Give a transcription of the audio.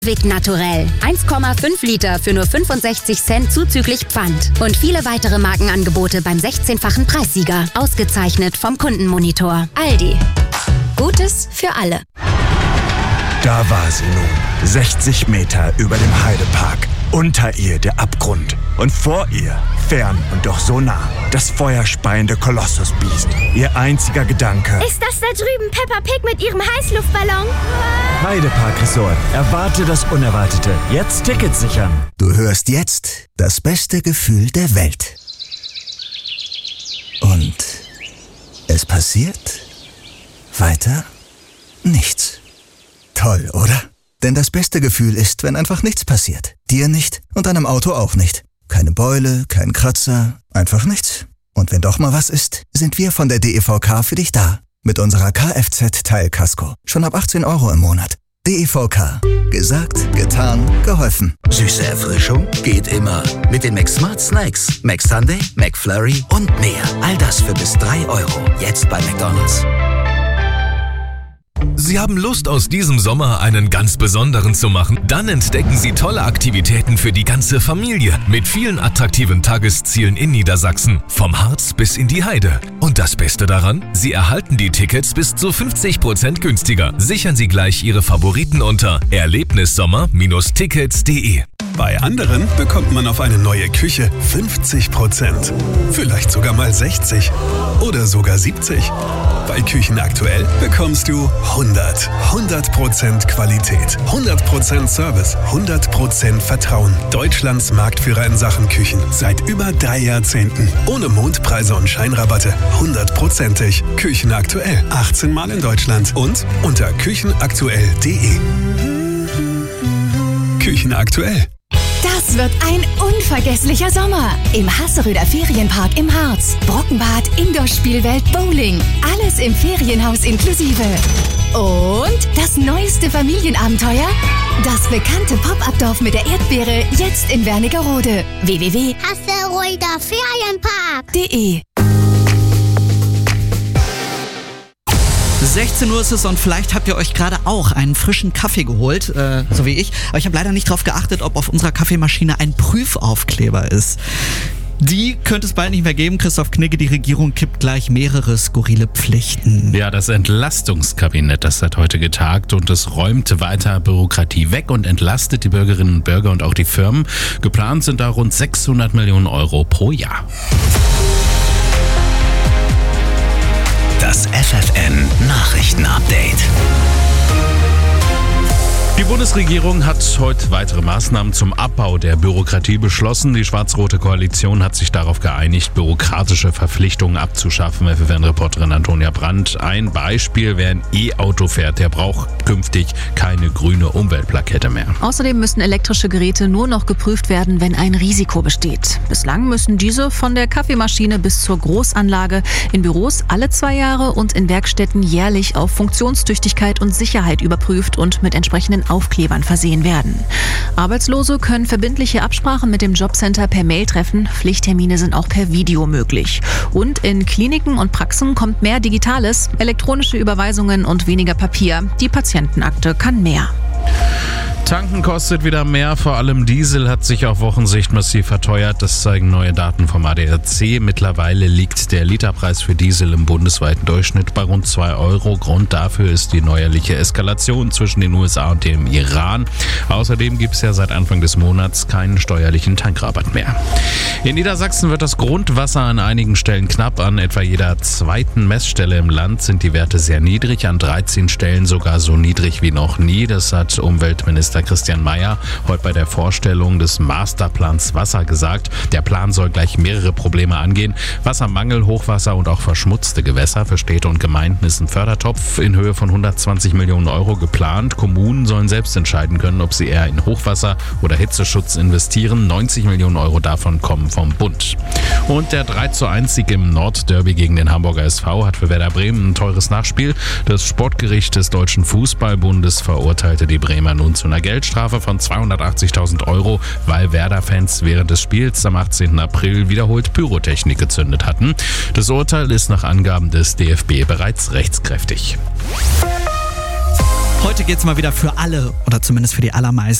Vic Naturell. 1,5 Liter für nur 65 Cent zuzüglich Pfand. Und viele weitere Markenangebote beim 16-fachen Preissieger. Ausgezeichnet vom Kundenmonitor. Aldi. Gutes für alle. Da war sie nun. 60 Meter über dem Heidepark. Unter ihr der Abgrund. Und vor ihr, fern und doch so nah, das feuerspeiende Kolossusbiest. Ihr einziger Gedanke: Ist das da drüben Peppa Pig mit ihrem Heißluftballon? Heidepark Resort. Erwarte das Unerwartete. Jetzt Tickets sichern. Du hörst jetzt das beste Gefühl der Welt. Und es passiert weiter nichts. Toll, oder? Denn das beste Gefühl ist, wenn einfach nichts passiert. Dir nicht und deinem Auto auch nicht. Keine Beule, kein Kratzer, einfach nichts. Und wenn doch mal was ist, sind wir von der DEVK für dich da. Mit unserer Kfz-Teilkasko. Schon ab 18 € im Monat. DEVK. Gesagt, getan, geholfen. Süße Erfrischung geht immer. Mit den McSmart Snacks. McSunday, McFlurry und mehr. All das für bis 3 €. Jetzt bei McDonald's. Sie haben Lust, aus diesem Sommer einen ganz besonderen zu machen? Dann entdecken Sie tolle Aktivitäten für die ganze Familie mit vielen attraktiven Tageszielen in Niedersachsen, vom Harz bis in die Heide. Und das Beste daran? Sie erhalten die Tickets bis zu 50% günstiger. Sichern Sie gleich Ihre Favoriten unter erlebnissommer-tickets.de. Bei anderen bekommt man auf eine neue Küche 50%. Vielleicht sogar mal 60 oder sogar 70. Bei Küchen aktuell bekommst du 100% Qualität, 100% Service, 100% Vertrauen. Deutschlands Marktführer in Sachen Küchen seit über 3 Jahrzehnten. Ohne Mondpreise und Scheinrabatte, 100%ig. Küchen aktuell, 18 Mal in Deutschland und unter küchenaktuell.de. Küchen aktuell. Das wird ein unvergesslicher Sommer. Im Hasseröder Ferienpark im Harz. Brockenbad, Indoor-Spielwelt, Bowling. Alles im Ferienhaus inklusive. Und das neueste Familienabenteuer? Das bekannte Pop-Up-Dorf mit der Erdbeere, jetzt in Wernigerode. Hasseröder Ferienpark.de 16 Uhr ist es und vielleicht habt ihr euch gerade auch einen frischen Kaffee geholt, so wie ich. Aber ich habe leider nicht darauf geachtet, ob auf unserer Kaffeemaschine ein Prüfaufkleber ist. Die könnte es bald nicht mehr geben. Christoph Knigge, die Regierung kippt gleich mehrere skurrile Pflichten. Ja, das Entlastungskabinett, das hat heute getagt und es räumt weiter Bürokratie weg und entlastet die Bürgerinnen und Bürger und auch die Firmen. Geplant sind da rund 600 Millionen € pro Jahr. Das FFN-Nachrichten-Update. Die Bundesregierung hat heute weitere Maßnahmen zum Abbau der Bürokratie beschlossen. Die schwarz-rote Koalition hat sich darauf geeinigt, bürokratische Verpflichtungen abzuschaffen. FFN-Reporterin Antonia Brandt. Ein Beispiel: Wer ein E-Auto fährt, der braucht künftig keine grüne Umweltplakette mehr. Außerdem müssen elektrische Geräte nur noch geprüft werden, wenn ein Risiko besteht. Bislang müssen diese von der Kaffeemaschine bis zur Großanlage in Büros alle 2 Jahre und in Werkstätten jährlich auf Funktionstüchtigkeit und Sicherheit überprüft und mit entsprechenden Aufklebern versehen werden. Arbeitslose können verbindliche Absprachen mit dem Jobcenter per Mail treffen. Pflichttermine sind auch per Video möglich. Und in Kliniken und Praxen kommt mehr Digitales, elektronische Überweisungen und weniger Papier. Die Patientenakte kann mehr. Tanken kostet wieder mehr, vor allem Diesel hat sich auf Wochensicht massiv verteuert. Das zeigen neue Daten vom ADAC. Mittlerweile liegt der Literpreis für Diesel im bundesweiten Durchschnitt bei rund 2 €. Grund dafür ist die neuerliche Eskalation zwischen den USA und dem Iran. Außerdem gibt es ja seit Anfang des Monats keinen steuerlichen Tankrabatt mehr. In Niedersachsen wird das Grundwasser an einigen Stellen knapp. An etwa jeder zweiten Messstelle im Land sind die Werte sehr niedrig, an 13 Stellen sogar so niedrig wie noch nie. Das hat Umweltminister Christian Mayer heute bei der Vorstellung des Masterplans Wasser gesagt. Der Plan soll gleich mehrere Probleme angehen. Wassermangel, Hochwasser und auch verschmutzte Gewässer. Für Städte und Gemeinden ist ein Fördertopf in Höhe von 120 Millionen € geplant. Kommunen sollen selbst entscheiden können, ob sie eher in Hochwasser oder Hitzeschutz investieren. 90 Millionen € davon kommen vom Bund. Und der 3:1-Sieg im Nordderby gegen den Hamburger SV hat für Werder Bremen ein teures Nachspiel. Das Sportgericht des Deutschen Fußballbundes verurteilte die Bremer nun zu einer Geldstrafe von 280.000 €, weil Werder-Fans während des Spiels am 18. April wiederholt Pyrotechnik gezündet hatten. Das Urteil ist nach Angaben des DFB bereits rechtskräftig. Heute geht's mal wieder für alle oder zumindest für die allermeisten